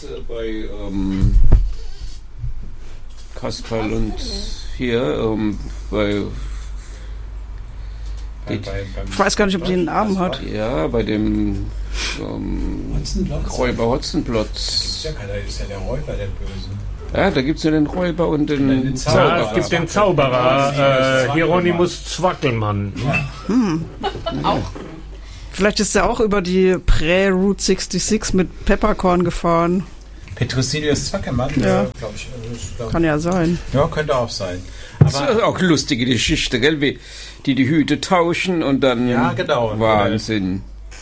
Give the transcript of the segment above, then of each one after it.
bei Kasperl und hier bei... Ich weiß gar nicht, ob die einen Namen hat. Ja, bei dem Räuber Hotzenplotz. Ist ja der Räuber, der Böse. Ja, da gibt es ja den Räuber und den Zauberer. Ja, es gibt den Zauberer, Hieronymus Zwackelmann. Auch. Vielleicht ist er auch über die Prä-Route 66 mit Peppercorn gefahren. Petrosilius Zwackelmann? Ja. Glaube ich. Kann ja sein. Ja, könnte auch sein. Das ist auch eine lustige Geschichte, gell? Wie die Hüte tauschen und dann... Ja, genau. Wahnsinn.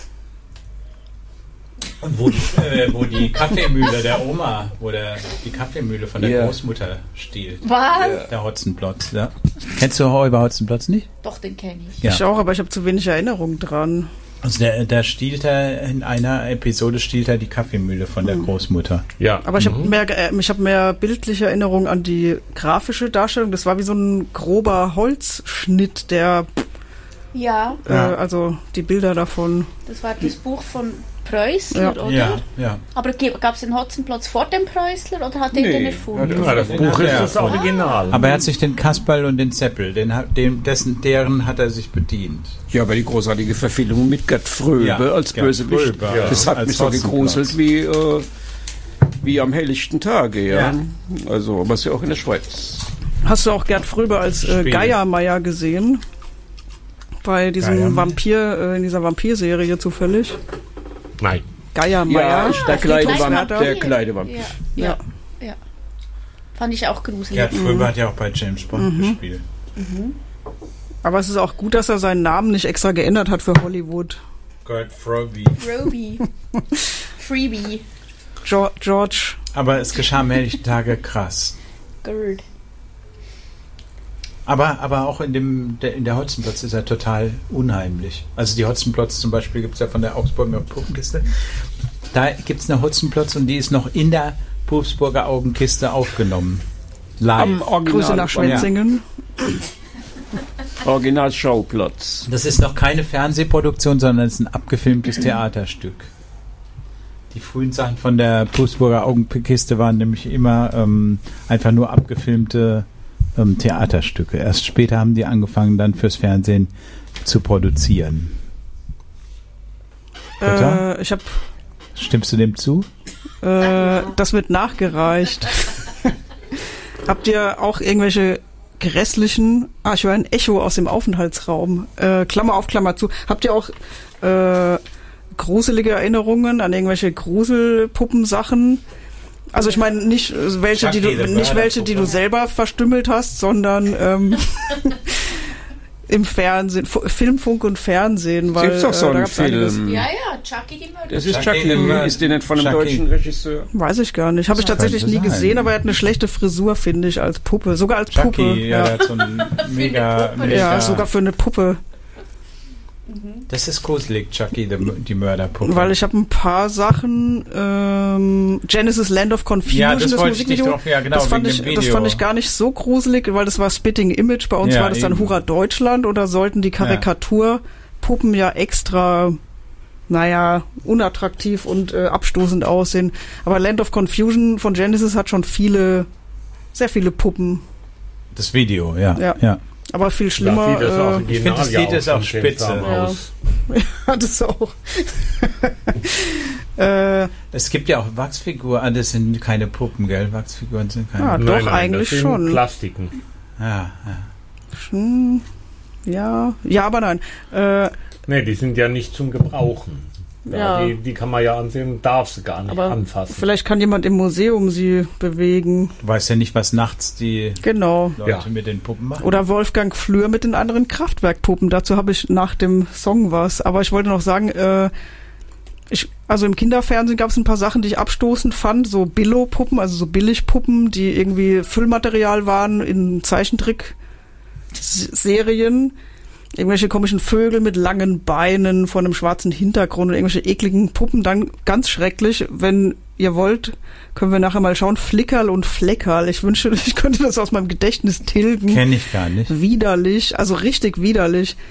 Und wo die Kaffeemühle der Oma, die Kaffeemühle von der Großmutter stiehlt. Was? Der Hotzenplotz, ja. Kennst du Räuber Hotzenplotz nicht? Doch, den kenne ich. Ja. Ich auch, aber ich habe zu wenig Erinnerung dran. Also der stiehlt er, in einer Episode stiehlt er die Kaffeemühle von der Großmutter. Ja. Aber ich habe mehr bildliche Erinnerung an die grafische Darstellung. Das war wie so ein grober Holzschnitt, der... Ja. Also die Bilder davon. Das war das Buch von Preußler, oder? Ja. Aber gab es den Hotzenplotz vor dem Preußler oder hat er den erfunden? Ja, das Buch ist das Original. Aber er hat sich den Kasperl und den Zeppel, deren hat er sich bedient. Ja, aber die großartige Verfilmung mit Gerd Fröbe als Bösewicht, das hat mich so gegruselt wie am helllichten Tage, ja. Also, aber es ist ja auch in der Schweiz. Hast du auch Gerd Fröbe als Geiermeier gesehen? Bei diesem Vampir, in dieser Vampirserie zufällig? Nein. Geiermeier. Ja, der kleine Vampir. Ja. Fand ich auch gruselig. Gerd Fröbe hat ja auch bei James Bond gespielt. Aber es ist auch gut, dass er seinen Namen nicht extra geändert hat für Hollywood. Gerd Fröbe. Freebie. George. Aber es geschah am helllichten Tage krass. Gerd. Aber auch in der Hotzenplotz ist er total unheimlich. Also die Hotzenplotz zum Beispiel gibt es ja von der Augsburger Puppenkiste. Da gibt es eine Hotzenplotz und die ist noch in der Augsburger Augenkiste aufgenommen. Live. Am Grüße nach Schwetzingen. Originalschauplatz. Das ist noch keine Fernsehproduktion, sondern es ist ein abgefilmtes Theaterstück. Die frühen Sachen von der Augsburger Augenkiste waren nämlich immer einfach nur abgefilmte Theaterstücke. Erst später haben die angefangen, dann fürs Fernsehen zu produzieren. Stimmst du dem zu? Das wird nachgereicht. Habt ihr auch irgendwelche grässlichen... ich höre ein Echo aus dem Aufenthaltsraum. Klammer auf, Klammer zu. Habt ihr auch gruselige Erinnerungen an irgendwelche Gruselpuppensachen? Also ich meine nicht welche, die du selber verstümmelt hast, sondern im Fernsehen, Film, Funk und Fernsehen. Weil, gibt's doch so einen Film. Ja, Chucky die Mörder. Das ist Chucky, ist der nicht von einem deutschen Regisseur? Weiß ich gar nicht. Habe ich tatsächlich nie gesehen, aber er hat eine schlechte Frisur, finde ich, als Puppe. Sogar als Chucky, Puppe. Ja, der hat so einen mega... Ja, sogar für eine Puppe. Das ist gruselig, Chucky, die Mörderpuppe. Weil ich habe ein paar Sachen, Genesis Land of Confusion, ja, das Musikvideo, das fand ich gar nicht so gruselig, weil das war Spitting Image, bei uns war das dann Hurra Deutschland, oder sollten die Karikaturpuppen ja extra, unattraktiv und abstoßend aussehen. Aber Land of Confusion von Genesis hat schon sehr viele Puppen. Das Video, ja. Aber viel schlimmer. Ich finde, das Lied ist auch spitze. Ja, das auch. Es gibt ja auch Wachsfiguren. Das sind keine Puppen, gell? Wachsfiguren sind keine Puppen. Doch, eigentlich das sind schon. Plastiken. Ja, aber nein. Nee, die sind ja nicht zum Gebrauchen. Ja. Die kann man ja ansehen, darf sie gar nicht anfassen. Vielleicht kann jemand im Museum sie bewegen. Du weißt ja nicht, was nachts die Leute mit den Puppen machen. Oder Wolfgang Flür mit den anderen Kraftwerkpuppen. Dazu habe ich nach dem Song was. Aber ich wollte noch sagen, also im Kinderfernsehen gab es ein paar Sachen, die ich abstoßend fand. So Billo-Puppen, also so Billigpuppen, die irgendwie Füllmaterial waren in Zeichentrick-Serien. Irgendwelche komischen Vögel mit langen Beinen vor einem schwarzen Hintergrund und irgendwelche ekligen Puppen. Dann ganz schrecklich, wenn ihr wollt, können wir nachher mal schauen, Flickerl und Fleckerl. Ich wünschte, ich könnte das aus meinem Gedächtnis tilgen. Kenn ich gar nicht. Widerlich, also richtig widerlich.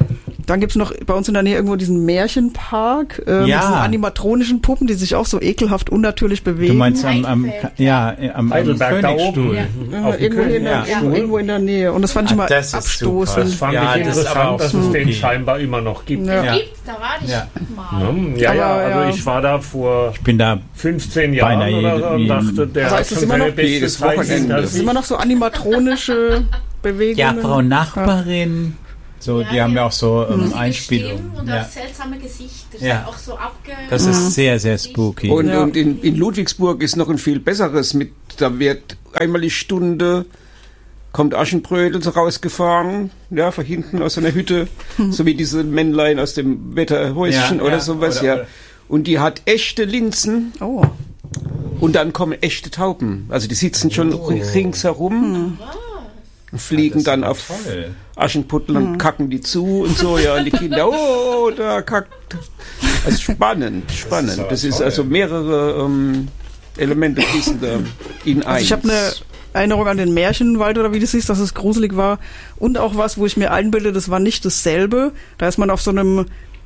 Dann gibt's noch bei uns in der Nähe irgendwo diesen Märchenpark mit diesen animatronischen Puppen, die sich auch so ekelhaft unnatürlich bewegen. Du meinst am Heidelberg-Königstuhl. Irgendwo in der Nähe. Und das fand ich immer abstoßend. Das fand ich interessant, dass es den scheinbar immer noch gibt. Ja. Da war ich mal. Also ich war da vor 15 Jahren oder so und dachte, der hat schon seine beste Zeit. Das ist immer noch so animatronische Bewegungen. Ja, Frau Nachbarin. So, die haben ja auch so Einspielungen. Und das seltsame Gesicht. Das ist auch so Das ist sehr, sehr spooky. Und in Ludwigsburg ist noch ein viel besseres mit, da wird einmal die Stunde kommt Aschenbrödel so rausgefahren, von hinten aus einer Hütte, so wie diese Männlein aus dem Wetterhäuschen oder sowas, Und die hat echte Linsen. Oh. Und dann kommen echte Tauben. Also die sitzen schon ringsherum. Und fliegen dann auf Aschenputtel und kacken die zu und so, und die Kinder, da kackt. Also spannend. Das ist also mehrere Elemente fließen da in eins. Also ich habe eine Erinnerung an den Märchenwald oder wie das hieß, dass es gruselig war. Und auch was, wo ich mir einbilde, das war nicht dasselbe. Da ist man auf so einem,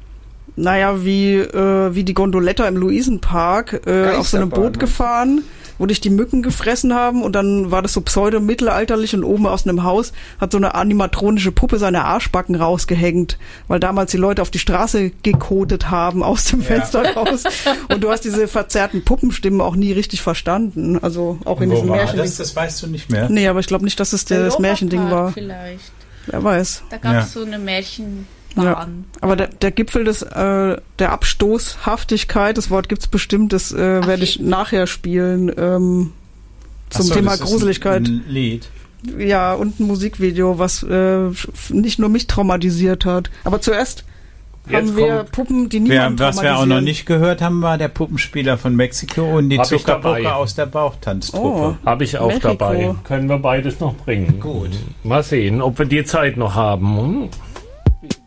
wie die Gondoletta im Luisenpark, auf so einem Boot gefahren, wo dich die Mücken gefressen haben, und dann war das so pseudo-mittelalterlich, und oben aus einem Haus hat so eine animatronische Puppe seine Arschbacken rausgehängt, weil damals die Leute auf die Straße gekotet haben aus dem Fenster raus, und du hast diese verzerrten Puppenstimmen auch nie richtig verstanden, also auch in diesem Märchen. Das weißt du nicht mehr? Nee, aber ich glaube nicht, dass es das Märchending war. Vielleicht. Wer weiß. Da gab es so eine Märchen. Aber der Gipfel der Abstoßhaftigkeit, das Wort gibt's bestimmt, das werde ich nachher spielen, zum Thema Gruseligkeit. Ein Lied. Ja, und ein Musikvideo, was nicht nur mich traumatisiert hat. Aber zuerst haben wir Puppen, die niemanden traumatisieren. Was wir auch noch nicht gehört haben, war der Puppenspieler von Mexiko und die Zuckerpuppe aus der Bauchtanztruppe. Habe ich auch dabei. Können wir beides noch bringen. Gut. Mal sehen, ob wir die Zeit noch haben.